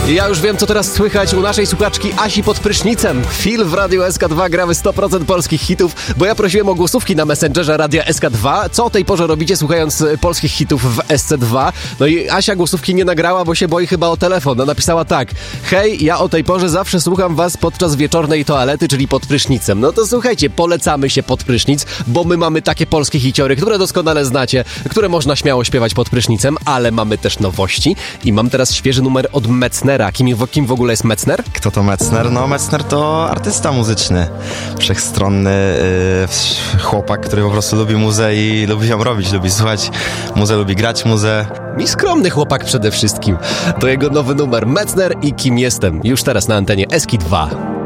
Ja już wiem, co teraz słychać u naszej słuchaczki Asi pod prysznicem. Phil w Radiu SK2 gramy 100% polskich hitów, bo ja prosiłem o głosówki na Messengerze Radia SK2. Co o tej porze robicie, słuchając polskich hitów w SC2? No i Asia głosówki nie nagrała, bo się boi chyba o telefon. Napisała tak: hej, ja o tej porze zawsze słucham was podczas wieczornej toalety, czyli pod prysznicem. No to słuchajcie, polecamy się pod prysznic, bo my mamy takie polskie hiciory, które doskonale znacie, które można śmiało śpiewać pod prysznicem, ale mamy też nowości i mam teraz świeży numer od Mecznera. Kim w ogóle jest Metzner? Kto to Metzner? No Metzner to artysta muzyczny, wszechstronny chłopak, który po prostu lubi muzę i lubi ją robić, lubi słuchać muzę, lubi grać muzę. I skromny chłopak przede wszystkim. To jego nowy numer Metzner i Kim jestem. Już teraz na antenie SK2.